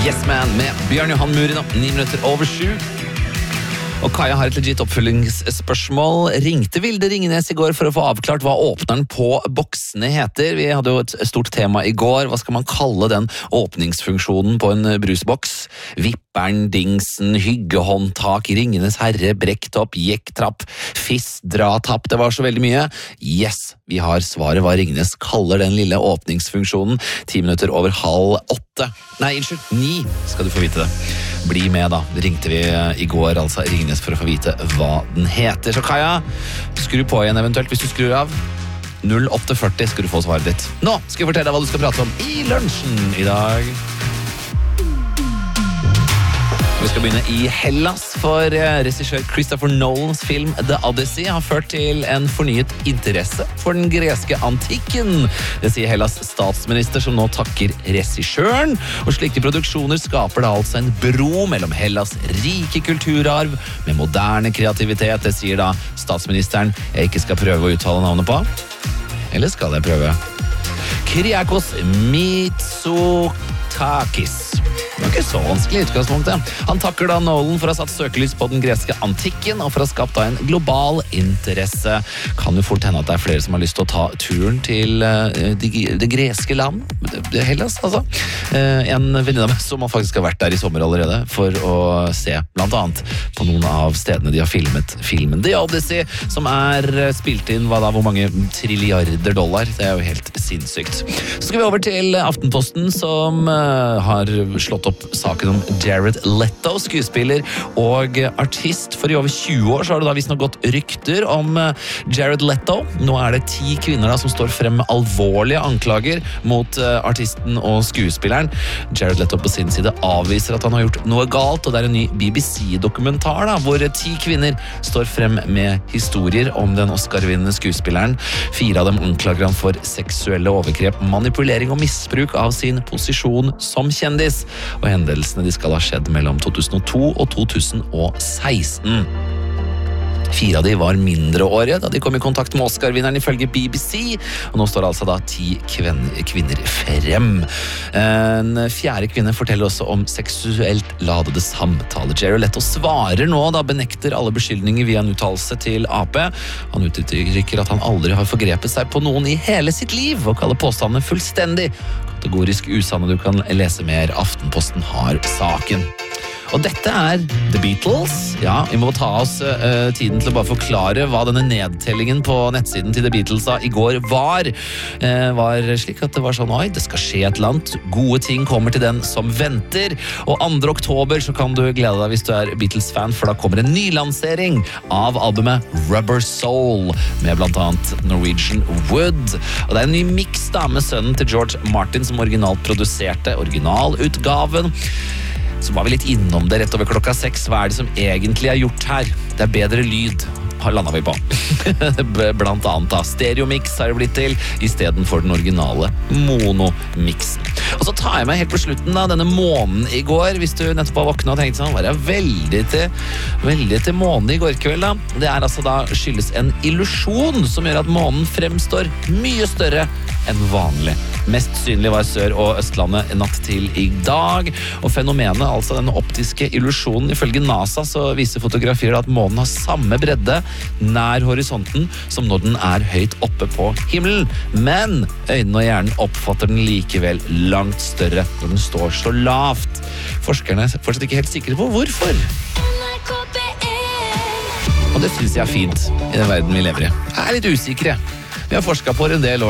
Yes Man med Bjørn Johan Murin, 7:09. Og Kaja har et legit oppfølgingsspørsmål. Ringte Vilde Ringnes i går for å få avklart hva åpneren på boksene heter. Vi hadde jo et stort tema i går. Hva skal man kalle den åpningsfunksjonen på en brusboks? Vipperen, dingsen, hyggehåndtak, Ringenes herre, brekktopp, jekktrapp, drattapp. Det var så veldig mye. Yes, vi har svaret hva Ringnes kaller den lille åpningsfunksjonen. 7:10 Nei, unnskyld, 9 skal du få vite det. Bli med da, ringte vi i går altså Ringnes for å få vite hva den heter. Så Kaja, skru på igjen eventuelt hvis du skrur av. 0840 skal du få svaret ditt. Nå skal jeg fortelle deg hva du skal prate om i lunsjen i dag. Vi skal begynne i Hellas, for regissør Christopher Nolans film The Odyssey har ført til en fornyet interesse for den greske antikken. Det sier Hellas statsminister, som nå takker regissøren. Og slike produksjoner skaper da altså en bro mellom Hellas rike kulturarv med moderne kreativitet. Det sier da statsministeren jeg ikke skal prøve å uttale navnet på. Eller skal jeg prøve? Kyriakos Mitsotakis. Det var ikke så vanskelig i utgangspunktet. Han takker da Nolan for å ha satt søkelys på den greske antikken og for å ha skapt en global interesse. Kan jo fort hende at det er flere som har lyst til å ta turen til det greske land. Hellas, altså. En venninne av meg som faktisk har vært der i sommer allerede for å se blant annet på noen av stedene de har filmet filmen The Odyssey, som er spilt inn hvor mange trilliarder dollar. Det er jo helt sinnssykt. Så skal vi over til Aftenposten, som har slått opp saken om Jared Leto, skuespiller og artist. For i over 20 år så har det da visstnok gått rykter om Jared Leto. Nå er det 10 kvinner da som står frem med alvorlige anklager mot artisten og skuespilleren. Jared Leto på sin side avviser at han har gjort noe galt, og det er en ny BBC-dokumentar da, hvor 10 kvinner står frem med historier om den Oscar-vinnende skuespilleren. 4 av dem anklager han for seksuelle overgrep, manipulering og misbruk av sin posisjon som kjendis. Og hendelsene de skal ha skjedd mellom 2002 og 2016. 4 av de var mindreårige da de kom i kontakt med Oscar-vinneren ifølge BBC, og nå står altså da 10 kvinner frem. En 4. kvinne forteller også om seksuelt ladede samtaler. Jared Leto svarer nå da, benekter alle beskyldninger via en uttalelse til AP. Han uttrykker at han aldri har forgrepet seg på noen i hele sitt liv, og kaller påstandene fullstendig kategorisk usanne. Du kan lese mer. Aftenposten har saken. Og dette er The Beatles. Ja, vi må ta oss tiden til å bare forklare hva denne nedtellingen på nettsiden til The Beatles i går var. Var slik at det var sånn, oi, det skal skje et eller annet. Gode ting kommer til den som venter. Og 2. oktober så kan du glede deg hvis du er Beatles-fan, for da kommer en nylansering av albumet Rubber Soul, med blant annet Norwegian Wood. Og det er en ny mix da med sønnen til George Martin som originalt produserte originalutgaven. Så var vi litt innom det rett over 6:00. Hva er det som egentlig er gjort her? Det er bedre lyd, landet vi på. Blant annet da, stereomix har det blitt til, i stedet for den originale monomixen. Og så tar jeg meg helt på slutten da, denne månen i går, hvis du nettopp har våknet og tenkt sånn, var jeg veldig til månen i går kveld da. Det er altså da skyldes en illusjon som gjør at månen fremstår mye større enn vanlig. Mest synlig var Sør- og Østlandet natt til i dag, og fenomenet, altså denne optiske illusjonen, ifølge NASA så viser fotografier at månen har samme bredde nær horisonten som når den er høyt oppe på himmelen. Men øynene og hjernen oppfatter den likevel langt større når den står så lavt. Forskerne er fortsatt ikke helt sikre på hvorfor. Og det synes jeg er fint i den verden vi lever i. Jeg er litt usikre. Vi har forsket på det en del år.